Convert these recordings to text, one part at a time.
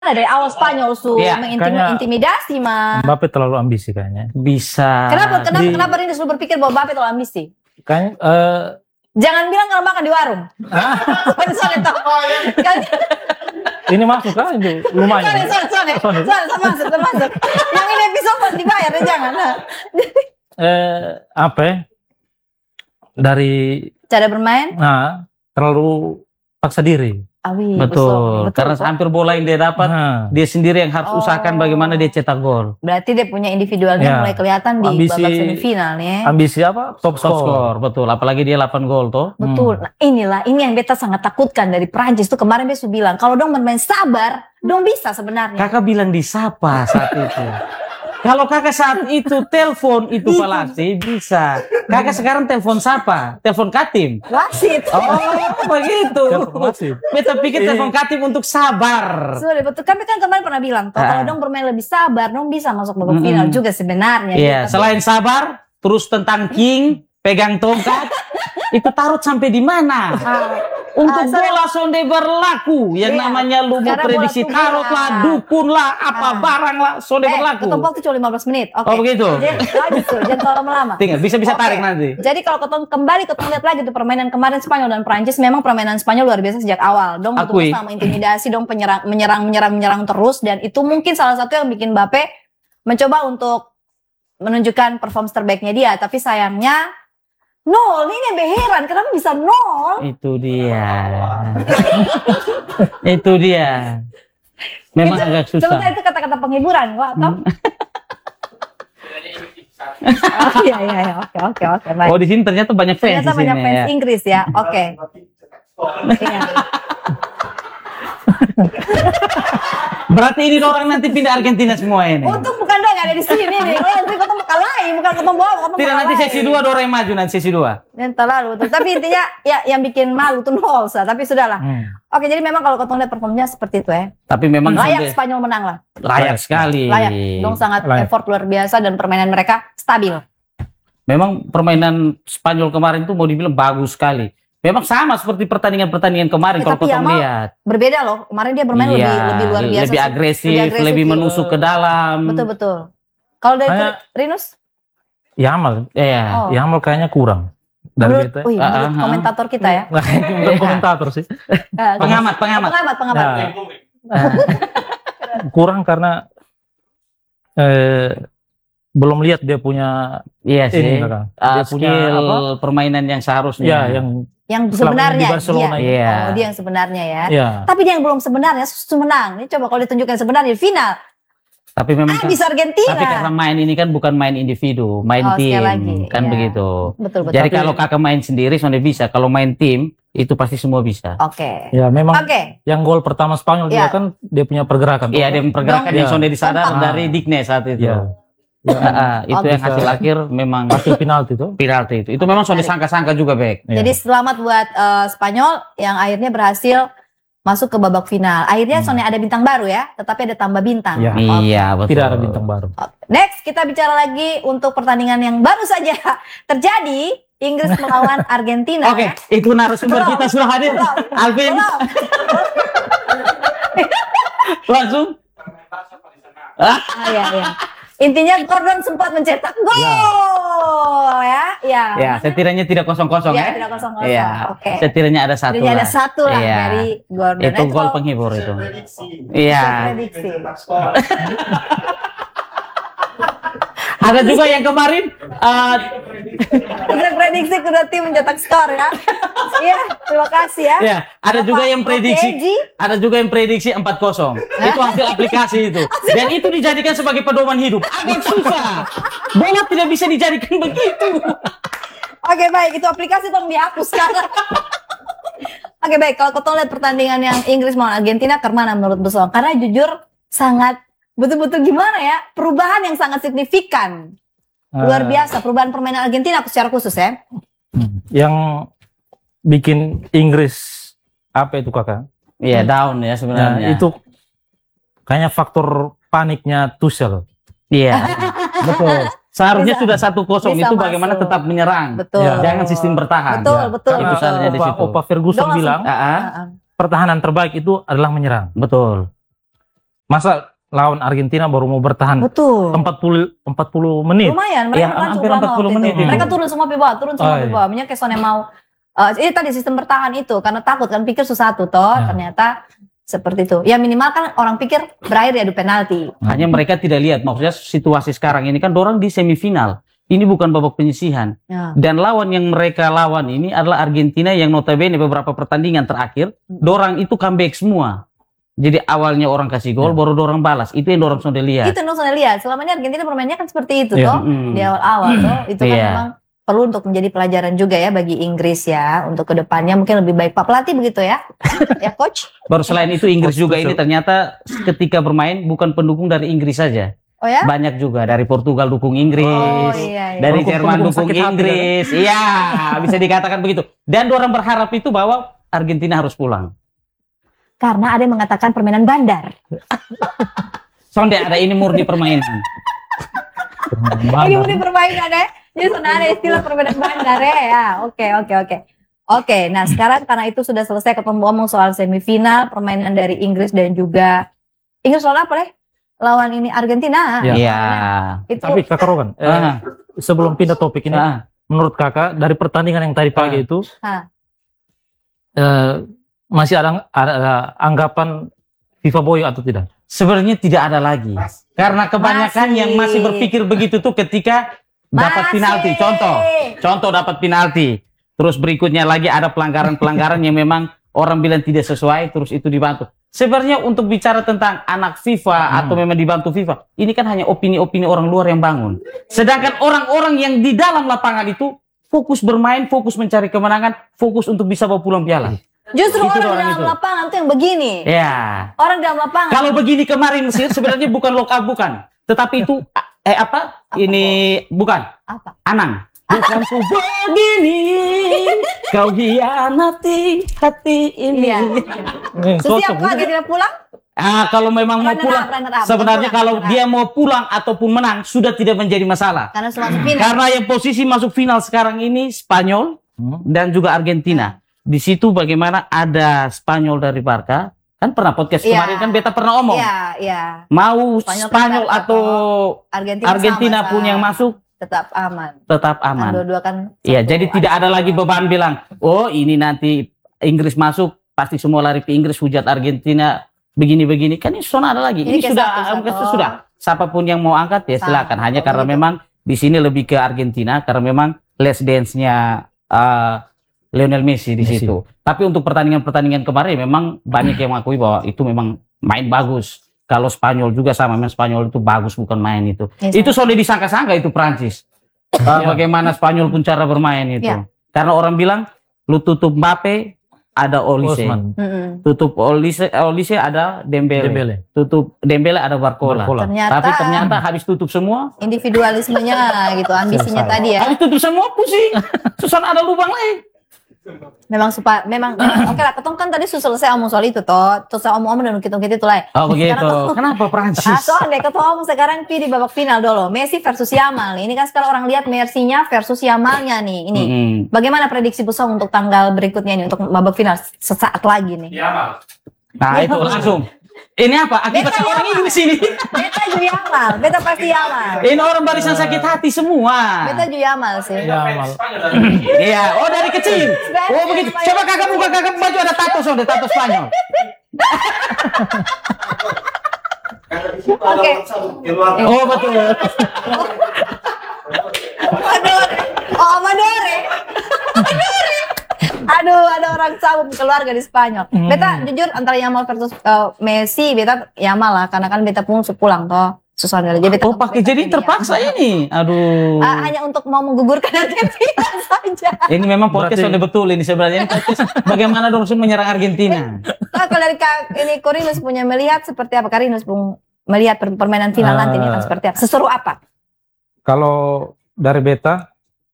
dari awal Spanyol Iya, mengintimidasi mah. Mbappe terlalu ambisi kayaknya. Bisa. Kenapa Rinus lu berpikir bahwa Mbappe terlalu ambisi? Kayaknya Jangan bilang kalau makan di warung. Soalnya toh. ini masuk kan itu lumayan. Soalnya masuk. Yang ini episode harus dibayar ya jangan. Apa ya? Dari Cara bermain? terlalu paksa diri. Betul. Karena hampir bola yang dia dapat, dia sendiri yang harus usahakan bagaimana dia cetak gol. Berarti dia punya individualnya mulai kelihatan di babak semifinal nih. Ambisi apa? Top score. Betul. Apalagi dia 8 gol toh. Betul. Nah, ini yang beta sangat takutkan dari Prancis tuh kemarin dia sudah bilang kalau dong bermain sabar, dong bisa sebenarnya. Kakak bilang disapa saat itu. Kalau kakak saat itu telepon itu Palasi bisa. Kakak sekarang telepon siapa? Telepon Katim. Wasit. Oh begitu. Beta pikir telepon Katim untuk sabar. Sudah betul. Kami kan kemarin pernah bilang, kalau dong bermain lebih sabar, dong bisa masuk babak final juga sebenarnya. Iya. Selain sabar, terus tentang King, pegang tongkat, itu tarot sampai di mana? Untuk bola sonde berlaku yang namanya lu mau prediksi tarot lah, dukun lah, apa barang lah, sonde berlaku. Ketemu waktu cuma 15 menit. Oke. Oh begitu. Jangan terlalu lama. Tinggal bisa tarik nanti. Jadi kalau kembali lihat lagi tuh permainan kemarin Spanyol dan Prancis, memang permainan Spanyol luar biasa sejak awal. Dong betul sama intimidasi, dong menyerang terus, dan itu mungkin salah satu yang bikin Mbappe mencoba untuk menunjukkan performance terbaiknya dia, tapi sayangnya nol. Ini heran kenapa bisa nol. Itu dia. Itu dia. Memang agak susah. Sebenarnya itu kata-kata penghiburan, Wak. Iya. Oke. Baik. Oh di sini ternyata banyak fans. Ternyata banyak fans Inggris ya. Oke. Iya. Berarti ini orang nanti pindah Argentina semua ini. Untung bukan dong ada di sini nih. Oh, nanti ketemu kalahi, bukan ketemu bola. Tidak nanti sesi 2 orang yang maju nanti sesi 2. Yang lalu betul. Tapi intinya ya yang bikin malu tuh nol sah. Tapi sudahlah. Oke, jadi memang kalau ketemu lihat performnya seperti itu ya. Tapi memang layak Spanyol menang lah. Layak sekali. Layak. Dong sangat effort luar biasa dan permainan mereka stabil. Memang permainan Spanyol kemarin tuh mau dibilang bagus sekali. Memang sama seperti pertandingan-pertandingan kemarin kalau kita lihat. Berbeda loh. Kemarin dia bermain lebih luar biasa. Lebih agresif, lebih menusuk ke dalam. Betul. Kalau dari Rinus? Yamal. Yamal kayaknya kurang. Dari menurut komentator kita ya. Bukan komentator sih. Pengamat. Kurang karena belum lihat dia punya dia punya permainan yang seharusnya. Yang sebenarnya dia yang sebenarnya ya. Tapi dia yang belum sebenarnya menang. Ini coba kalau ditunjukkan sebenarnya final. Tapi memang bisa Argentina. Tapi karena main ini kan bukan main individu, main tim kan begitu. Betul. Jadi kalau kakak main sendiri sudah bisa. Kalau main tim itu pasti semua bisa. Oke. Ya memang. Yang gol pertama Spanyol juga kan dia punya pergerakan. Iya, dia pergerakan yang sudah disadar dari Digne saat itu. Itu yang hasil akhir memang hasil penalti itu. Itu memang sudah disangka-sangka juga Bek. Jadi selamat buat Spanyol yang akhirnya berhasil masuk ke babak final. Akhirnya Soalnya ada bintang baru ya, tetapi ada tambah bintang. Iya, betul. Tidak ada bintang baru. Next kita bicara lagi untuk pertandingan yang baru saja terjadi, Inggris melawan Argentina. Oke, itu narasumber kita sudah hadir. Alvin. Langsung. Iya. Intinya Gordon sempat mencetak gol ya. Setidaknya tidak 0-0 ya. Tidak 0-0. Iya. Oke. Setidaknya ada satu. Setidaknya ada satu lah dari Gordon. Itu gol penghibur itu. Iya. Ada juga yang kemarin kita prediksi kedua tim mencetak skor ya. Iya, terima kasih ya. Iya, ada juga yang prediksi 4-0. Itu hasil aplikasi itu. Dan itu dijadikan sebagai pedoman hidup. Agak susah. Bola tidak bisa dijadikan begitu. Oke, baik, itu aplikasi tolong dihapus sekarang. Oke, baik, kalau kita lihat pertandingan yang Inggris melawan Argentina kemana menurut Besong? Karena jujur sangat betul-betul gimana ya, perubahan yang sangat signifikan. Luar biasa perubahan permainan Argentina secara khusus ya. Yang bikin Inggris apa itu kakak? Iya, down ya sebenarnya. Itu kayaknya faktor paniknya Tuchel. Iya. Betul. Seharusnya sudah 1-0 itu bagaimana tetap menyerang. Betul. Jangan sistem bertahan. Betul. Itu seharusnya di situ. Opa Ferguson bilang, pertahanan terbaik itu adalah menyerang. Betul. Masa lawan Argentina baru mau bertahan Betul. 40 menit. Lumayan, mereka kan hampir 40 menit. Mereka turun semua di bawah, Minyak Kesone mau ini tadi sistem bertahan itu karena takut kan, pikir susah tuh ternyata seperti itu. Ya minimal kan orang pikir berakhir ya adu penalti. Hanya mereka tidak lihat, maksudnya situasi sekarang ini kan dorang di semifinal. Ini bukan babak penyisihan. Ya. Dan lawan yang mereka lawan ini adalah Argentina yang notabene beberapa pertandingan terakhir, dorang itu comeback semua. Jadi awalnya orang kasih gol, baru dorang balas. Itu yang dorang sudah lihat. Itu yang sudah lihat. Selama ini Argentina permainnya kan seperti itu toh. Di awal-awal toh. Itu kan memang perlu untuk menjadi pelajaran juga ya bagi Inggris ya. Untuk kedepannya mungkin lebih baik Pak Pelatih begitu ya. Ya Coach. Baru selain itu Inggris juga ini ternyata ketika bermain bukan pendukung dari Inggris saja. Oh ya? Banyak juga dari Portugal dukung Inggris, dari Jerman dukung Inggris. Iya, bisa dikatakan begitu. Dan orang berharap itu bahwa Argentina harus pulang. Karena ada yang mengatakan permainan bandar. Sonde ada ini murni permainan. Ini murni permainan ya. Jadi sebenarnya ada istilah permainan bandar ya. Oke. Nah sekarang karena itu sudah selesai ketemu ngomong soal semifinal, permainan dari Inggris dan juga Inggris lawan apa deh? Lawan ini Argentina. Iya. Tapi Kakak Rogan, sebelum pindah topik ini, menurut Kakak dari pertandingan yang tadi pagi itu, masih ada anggapan FIFA boy atau tidak? Sebenarnya tidak ada lagi. Karena kebanyakan yang masih berpikir begitu tuh ketika dapat penalti. Contoh dapat penalti. Terus berikutnya lagi ada pelanggaran-pelanggaran yang memang orang bilang tidak sesuai, terus itu dibantu. Sebenarnya untuk bicara tentang anak FIFA atau memang dibantu FIFA, ini kan hanya opini-opini orang luar yang bangun. Sedangkan orang-orang yang di dalam lapangan itu fokus bermain, fokus mencari kemenangan, fokus untuk bisa bawa pulang piala. Justru orang di dalam lapangan tuh yang begini. Ya. Orang di dalam lapangan. Kalau begini kemarin Mesir sebenarnya bukan lokal bukan, tetapi itu apa? Ini bukan. Apa? Anang. Bukan ku begini, kau hianati hati ini. Setiap pagi dia pulang? Kalau memang mau pulang, sebenarnya kalau dia mau pulang ataupun menang sudah tidak menjadi masalah. Karena masuk final. Karena yang posisi masuk final sekarang ini Spanyol dan juga Argentina. Di situ bagaimana ada Spanyol dari Barca, kan pernah podcast kemarin kan beta pernah omong. Iya. Mau Spanyol atau Argentina pun yang masuk tetap aman. Tetap aman. Dua-dua kan. Iya, jadi tidak ada lagi beban bilang, oh ini nanti Inggris masuk pasti semua lari ke Inggris, hujat Argentina begini-begini. Kan ini sudah ada lagi. Ini sudah. Siapapun yang mau angkat ya silakan. Hanya karena memang di sini lebih ke Argentina karena memang last dance-nya Lionel Messi di situ. Tapi untuk pertandingan-pertandingan kemarin memang banyak yang mengakui bahwa itu memang main bagus. Kalau Spanyol juga sama, memang Spanyol itu bagus bukan main itu. Itu sudah disangka-sangka itu Prancis. Bagaimana Spanyol pun cara bermain itu. Karena orang bilang, lu tutup Mbappe, ada Olise. Tutup Olise ada Dembele. Tutup Dembele ada Barcola. Tapi ternyata habis tutup semua. Individualismenya gitu, ambisinya tadi ya. Habis tutup semua pusing. Susah ada lubang lagi. Memang oke lah, ketong kan tadi sudah selesai omong soal itu toh, terus omong dan kita itu lah. Oh begitu. Kenapa Prancis? Soalnya ketong omong sekarang di babak final dulu, Messi versus Yamal. Ini kan sekarang orang lihat Messi-nya versus Yamalnya nih. Ini bagaimana prediksi Busong untuk tanggal berikutnya ini untuk babak final sesaat lagi nih? Yamal. Nah itu langsung. Ini apa? Akibat orang Inggris ini. Beta juga Yamal, beta pasti Yamal. Ini orang barisan sakit hati semua. Beta juga Yamal sih. Yamal. Iya, oh dari kecil. Oh begitu. Coba kakak buka baju ada tato Spanyol. Oke. Oh betul. Amadore. Aduh, ada orang sabun keluarga di Spanyol. Beta jujur antara Yamal versus Messi, beta Yamal lah, karena kan beta pun pulang toh. Susah jadi beta. Oh pakai jadi terpaksa ini. Aduh. Hanya untuk mau menggugurkan Argentina saja. Ini memang podcast sudah betul ini sebenarnya. Ini podcast bagaimana dong menyerang Argentina. Nah, kalau dari ini Korinus punya melihat seperti apa? Korinus pun melihat permainan final nanti ini akan seperti apa? Seseru apa? Kalau dari beta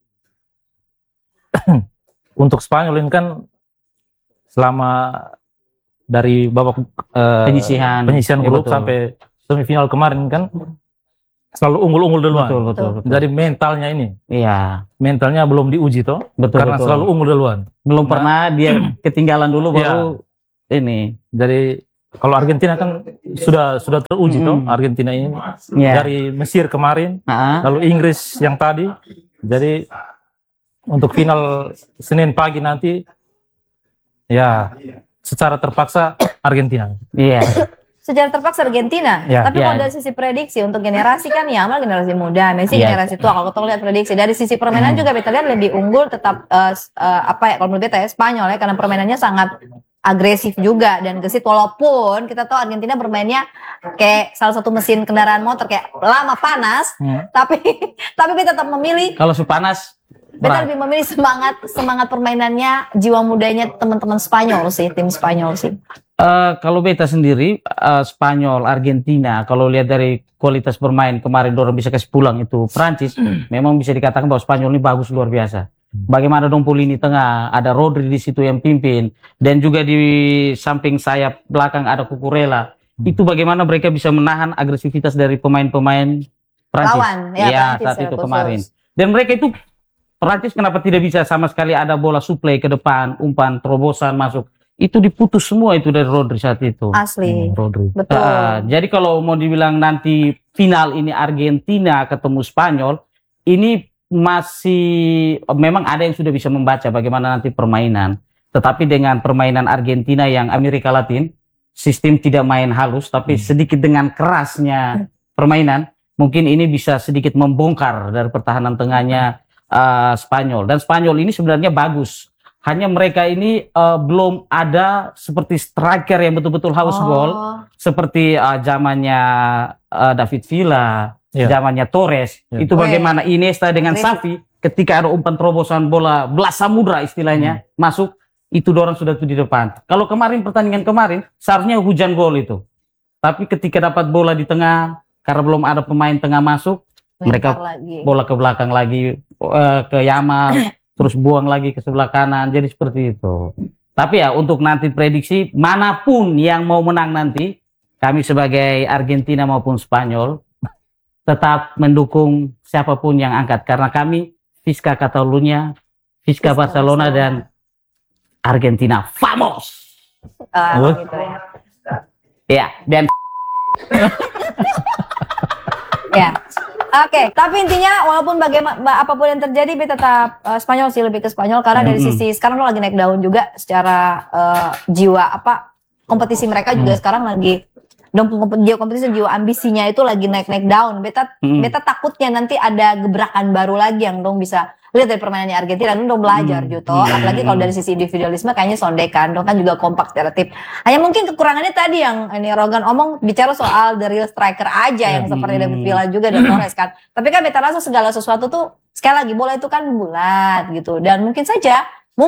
untuk Spanyol ini kan selama dari babak penyisihan grup sampai semifinal kemarin kan selalu unggul duluan. Betul. Dari mentalnya ini. Iya. Mentalnya belum diuji toh. Karena selalu unggul duluan. Belum pernah dia ketinggalan dulu baru ini. Jadi Kalau Argentina kan sudah teruji toh Argentina ini dari Mesir kemarin, lalu Inggris yang tadi. Jadi untuk final Senin pagi nanti ya secara terpaksa Argentina. Iya. Secara terpaksa Argentina. Ya. Tapi kalau dari sisi prediksi untuk generasi kan ya Yamal generasi muda, Messi generasi tua. Kalau kita lihat prediksi dari sisi permainan juga kita lihat lebih unggul tetap kalau menurut kita ya Spanyol ya karena permainannya sangat agresif juga dan gesit walaupun kita tahu Argentina bermainnya kayak salah satu mesin kendaraan motor kayak lama panas tapi kita tetap memilih kalau panas kita lebih memilih semangat permainannya jiwa mudanya teman-teman Spanyol sih tim Spanyol sih. Kalau beta sendiri Spanyol Argentina kalau lihat dari kualitas bermain kemarin dorong bisa kasih pulang itu Prancis memang bisa dikatakan bahwa Spanyol ini bagus luar biasa. Bagaimana dong lini tengah, ada Rodri di situ yang pimpin, dan juga di samping sayap belakang ada Cucurella. Itu bagaimana mereka bisa menahan agresivitas dari pemain-pemain Prancis. Lawan, ya saat itu kemarin. Dan mereka itu Prancis kenapa tidak bisa sama sekali ada bola suplai ke depan, umpan, terobosan masuk. Itu diputus semua itu dari Rodri saat itu. Asli. Rodri. Betul. Jadi kalau mau dibilang nanti final ini Argentina ketemu Spanyol, ini masih memang ada yang sudah bisa membaca bagaimana nanti permainan. Tetapi dengan permainan Argentina yang Amerika Latin, sistem tidak main halus, tapi sedikit dengan kerasnya permainan, mungkin ini bisa sedikit membongkar dari pertahanan tengahnya Spanyol. Dan Spanyol ini sebenarnya bagus. Hanya mereka ini belum ada seperti striker yang betul-betul haus gol, seperti zamannya David Villa, zamannya Torres. Itu bagaimana Iniesta dengan Xavi ketika ada umpan terobosan bola belas samudra istilahnya masuk, itu dorang sudah tuh di depan. Kalau kemarin pertandingan kemarin seharusnya hujan gol itu. Tapi ketika dapat bola di tengah karena belum ada pemain tengah masuk, mereka bola ke belakang lagi ke Yamal, terus buang lagi ke sebelah kanan. Jadi seperti itu. Tapi ya untuk nanti prediksi manapun yang mau menang nanti, kami sebagai Argentina maupun Spanyol tetap mendukung siapapun yang angkat karena kami Fisca Catalunya, Fisca Barcelona dan Argentina vamos. Gitu ya. Ya, dan ya. Oke, tapi intinya walaupun apapun yang terjadi, tetap Spanyol sih, lebih ke Spanyol karena dari sisi sekarang lo lagi naik daun juga secara jiwa kompetisi mereka juga sekarang lagi jiwa ambisinya itu lagi naik daun. Beta takutnya nanti ada gebrakan baru lagi yang dong bisa lihat dari permainannya Argentina, dong belajar Juto. Apalagi kalau dari sisi individualisme kayaknya sondekan, dong kan juga kompak secara tim. Hanya mungkin kekurangannya tadi yang ini Rogan omong bicara soal the real striker aja yang seperti David Villa juga dan Torres kan. Tapi kan beta rasa segala sesuatu tuh sekali lagi bola itu kan bulat gitu. Dan mungkin saja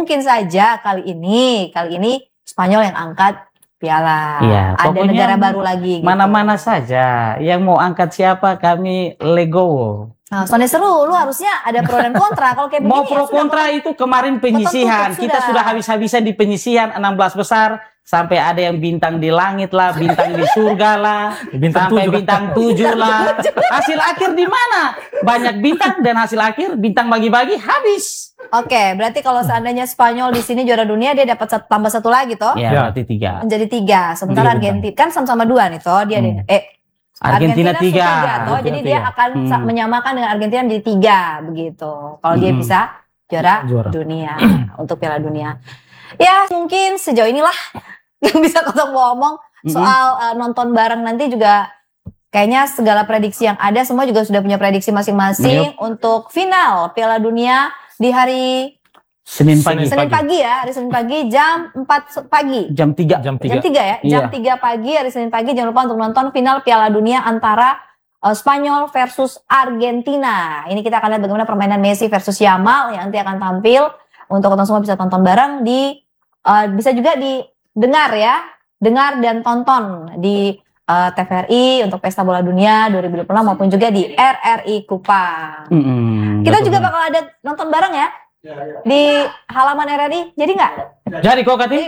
kali ini Spanyol yang angkat piala. Iya, ada negara baru lagi. Mana-mana saja yang mau angkat siapa kami legowo. Nah, soalnya seru, lu harusnya ada pro dan kontra. Kalau kayak mau pro kontra itu kemarin penyisihan. Kita sudah habis-habisan di penyisihan 16 besar. Sampai ada yang bintang di langit lah, bintang di surga lah, sampai bintang 7 lah. Hasil akhir di mana? Banyak bintang dan hasil akhir bintang bagi-bagi habis. Oke, berarti kalau seandainya Spanyol di sini juara dunia dia dapat tambah 1 lagi toh? Ya, berarti 3. Menjadi 3. Sementara Argentina kan sama-sama 2 nih toh dia Argentina 3 toh, jadi dia akan menyamakan dengan Argentina menjadi 3 begitu. Kalau dia bisa juara dunia untuk Piala Dunia. Ya mungkin sejauh inilah yang bisa kita ngomong soal nonton bareng nanti juga kayaknya segala prediksi yang ada semua juga sudah punya prediksi masing-masing untuk final Piala Dunia di hari Senin pagi ya, hari Senin pagi jam 4 pagi. Jam 3 ya. Jam 3 pagi hari Senin pagi jangan lupa untuk nonton final Piala Dunia antara Spanyol versus Argentina. Ini kita akan lihat bagaimana permainan Messi versus Yamal yang nanti akan tampil. Untuk teman semua bisa tonton bareng bisa juga didengar ya. Dengar dan tonton di TVRI untuk Pesta Bola Dunia 2026 maupun juga di RRI Kupang. Kita juga bakal ada nonton bareng ya. Di halaman RRI. Jadi nggak? Jadi kok Kak.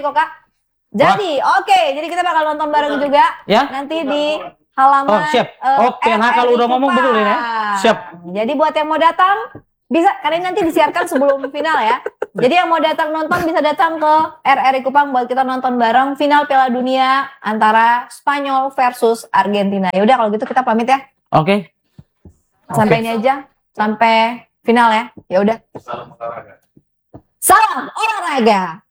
Jadi oke. Jadi kita bakal nonton bareng juga ya? Nanti di halaman siap. Oke, nah kalau udah ngomong betul ya. Siap. Jadi buat yang mau datang bisa, karena nanti disiarkan sebelum final ya. Jadi yang mau datang nonton bisa datang ke RRI Kupang buat kita nonton bareng final Piala Dunia antara Spanyol versus Argentina. Ya udah kalau gitu kita pamit ya. Oke. Sampai ini aja, sampai final ya. Ya udah. Salam olahraga.